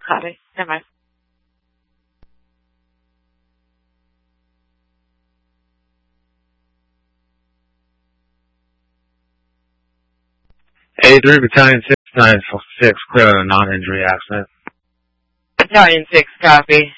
Copy. Never mind. A3 Battalion 696, clear on a non-injury accident. Battalion 6, copy.